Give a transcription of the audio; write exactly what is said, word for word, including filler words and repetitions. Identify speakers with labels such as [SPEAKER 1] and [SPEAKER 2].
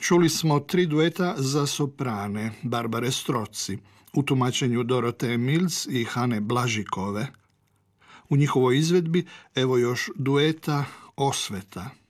[SPEAKER 1] Čuli smo tri dueta za soprane Barbare Strozzi u tumačenju Dorothee Mills i Hane Blažikove. U njihovoj izvedbi evo još dueta Osveta.